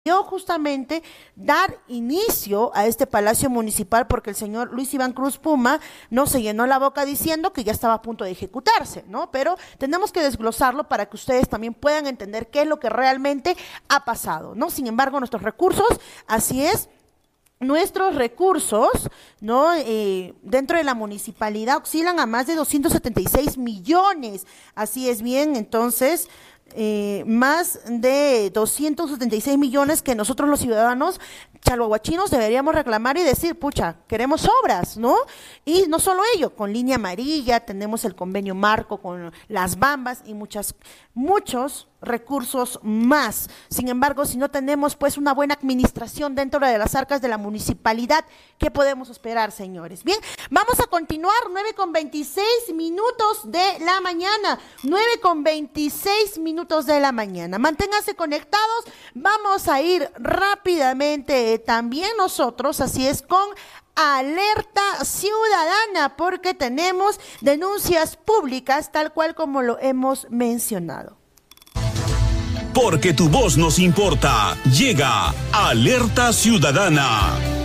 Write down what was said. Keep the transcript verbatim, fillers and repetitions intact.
justamente dar inicio a este Palacio Municipal porque el señor Luis Iván Cruz Puma no se llenó la boca diciendo que ya estaba a punto de ejecutarse, ¿no? Pero tenemos que desglosarlo para que ustedes también puedan entender qué es lo que realmente ha pasado, ¿no? Sin embargo, nuestros recursos, así es, nuestros recursos, ¿no? Eh, dentro de la municipalidad oscilan a más de doscientos setenta y seis millones, así es bien, entonces... Eh, más de doscientos setenta y seis millones que nosotros los ciudadanos chalhuahuachinos deberíamos reclamar y decir, pucha, queremos obras, ¿no? Y no solo ello, con Línea Amarilla, tenemos el convenio marco con las Bambas y muchas, muchos recursos más. Sin embargo, si no tenemos pues una buena administración dentro de las arcas de la municipalidad, ¿qué podemos esperar, señores? Bien, vamos a continuar, nueve con veintiséis minutos de la mañana, nueve con veintiséis minutos de la mañana. Manténganse conectados, vamos a ir rápidamente eh, también nosotros, así es, con Alerta Ciudadana, porque tenemos denuncias públicas tal cual como lo hemos mencionado. Porque tu voz nos importa, llega Alerta Ciudadana.